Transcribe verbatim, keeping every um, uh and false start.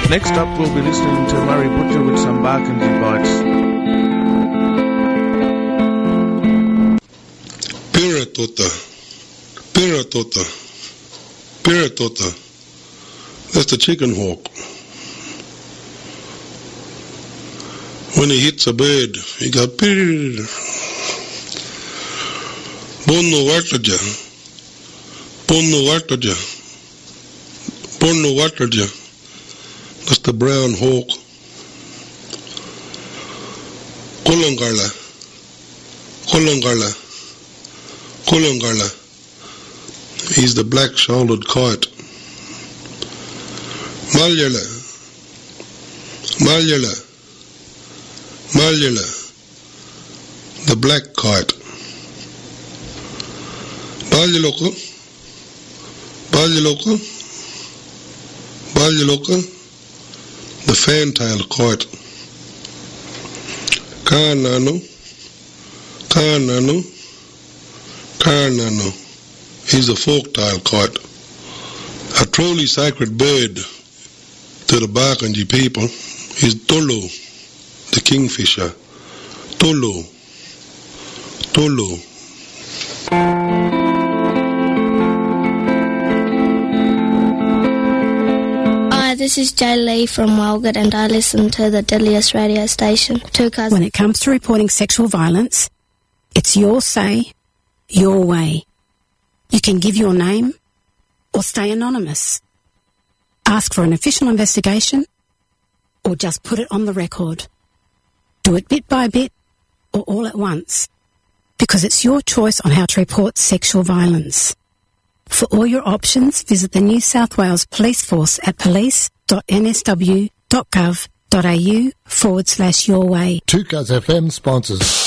Next up, we'll be listening to Murray Butcher with some Barkindji bites. Piratota, Piratota, Piratota. That's the chicken hawk. When he hits a bird, he got pir. Bonno Wartaja, Bonno Wartaja, Bonno Wartaja. That's the brown hawk. Kolongarla, Kolongarla, Kolongarla. He's the black-shouldered kite. Malyala, Malyala, Malyala, the black kite. Balyaloka, Balyaloka, Balyaloka, the fan-tailed kite. Karnano, Karnano, Karnano. He's a fork-tailed kite. A truly sacred bird to the Barkindji people is Tolo, the kingfisher. Tolo, Tolo. Hi, this is Jay Lee from Walgett and I listen to the deadliest radio station, Two Cousins. When it comes to reporting sexual violence, it's your say, your way. You can give your name or stay anonymous. Ask for an official investigation or just put it on the record. Do it bit by bit or all at once, because it's your choice on how to report sexual violence. For all your options, visit the New South Wales Police Force at police.nsw.gov.au forward slash your way. two Cuz F M sponsors.